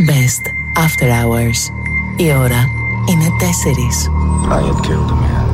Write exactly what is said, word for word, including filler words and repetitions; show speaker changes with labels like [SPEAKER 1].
[SPEAKER 1] Best After Hours. Η ώρα είναι τέσσερις.
[SPEAKER 2] I had killed a man.